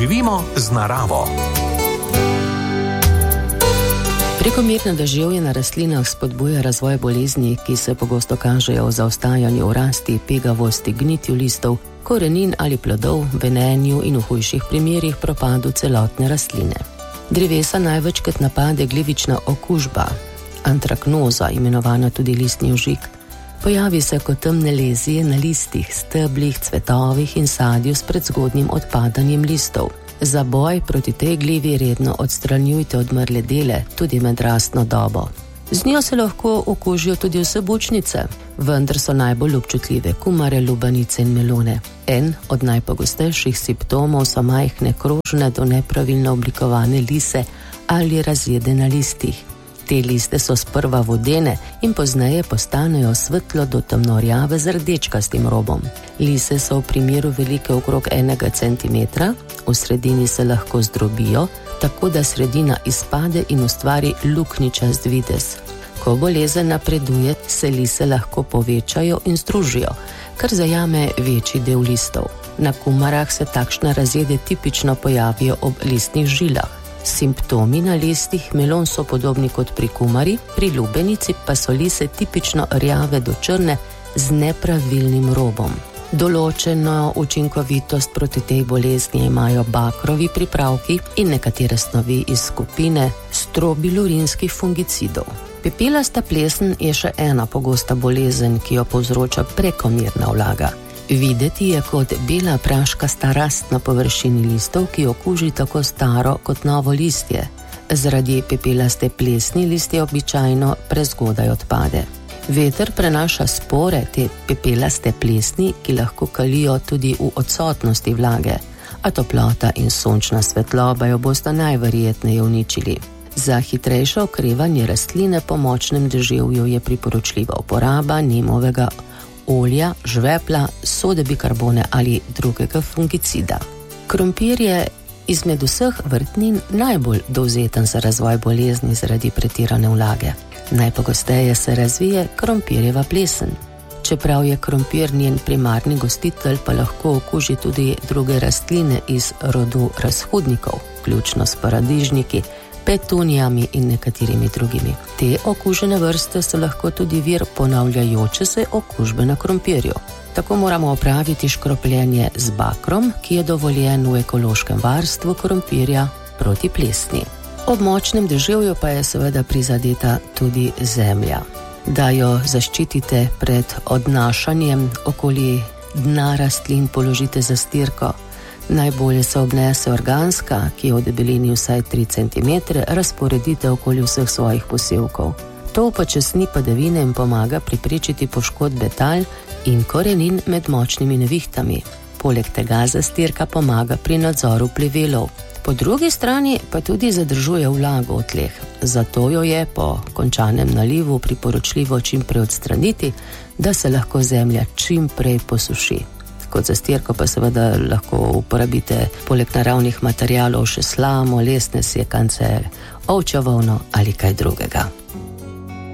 Živimo z naravo. Prekomerno deževje na rastlinah spodbuja razvoj bolezni, ki se pogosto kažejo v zaostajanju v rasti, pegavosti, gnitju listov, korenin ali plodov, venenju in v hujših primerih propadu celotne rastline. Drevesa največkrat napade glivična okužba, antraknoza, imenovana tudi listni ožig. Pojavi se kot temne lezije na listih, steblih, cvetovih in sadju s predzgodnjim odpadanjem listov. Za boj proti tej glivi redno odstranjujte odmrle dele, tudi med rastno dobo. Z njo se lahko okužijo tudi vse bučnice, vendar so najbolj občutljive kumare, lubanice in melone. En od najpogostejših simptomov so majhne, krožne do nepravilno oblikovane lise ali razjede na listih. Te liste so sprva vodene in pozneje postanejo svetlo do temnorjave z rdečkastim robom. Lise so v primeru velike okrog 1 centimetra, v sredini se lahko zdrobijo, tako da sredina izpade in ustvari luknjičast videz. Ko bolezen napreduje, se lise lahko povečajo in združijo, kar zajame večji del listov. Na kumarah se takšne razjede tipično pojavijo ob listnih žilah. Simptomi na listih melon so podobni kot pri kumari, pri lubenici pa so lise tipično rjave do črne z nepravilnim robom. Določeno učinkovitost proti tej bolezni imajo bakrovi pripravki in nekatere snovi iz skupine strobilurinskih fungicidov. Pepelasta plesen je še ena pogosta bolezen, ki jo povzroča prekomerna vlaga. Videti je kot bela praškasta rast na površini listov, ki okuži tako staro kot novo listje. Zaradi pepelaste plesni listje običajno prezgodaj odpade. Veter prenaša spore te pepelaste plesni, ki lahko kalijo tudi v odsotnosti vlage, a toplota in sončna svetloba jo bosta najverjetneje uničili. Za hitrejše okrevanje rastline po močnem deževju je priporočljiva uporaba nimovega olja, žvepla, sode bikarbone ali drugega fungicida. Krompir je izmed vseh vrtnin najbolj dovzeten za razvoj bolezni zaradi pretirane vlage. Najpogosteje se razvije krompirjeva plesen. Čeprav je krompir njen primarni gostitelj, pa lahko okuži tudi druge rastline iz rodu razhodnikov, vključno s paradižniki, petunijami in nekaterimi drugimi. Te okužene vrste so lahko tudi vir ponavljajoče se okužbe na krompirju. Tako moramo opraviti škropljenje z bakrom, ki je dovoljen v ekološkem varstvu krompirja proti plesni. Ob močnem deževju pa je seveda prizadeta tudi zemlja. Da jo zaščitite pred odnašanjem, okoli dna rastlin položite zastirko. Najbolje se obnese organska, ki je v debelini vsaj 3 cm, razporedite okoli vseh svojih posevkov. To upočasni padavine in pomaga preprečiti poškodbe tal in korenin med močnimi nevihtami. Poleg tega zastirka pomaga pri nadzoru plevelov. Po drugi strani pa tudi zadržuje vlago v tleh, zato jo je po končanem nalivu priporočljivo čim prej odstraniti, da se lahko zemlja čim prej posuši. Kot zastirko pa seveda lahko uporabite poleg naravnih materialov še slamo, lesne sekance, ovčjo volno ali kaj drugega.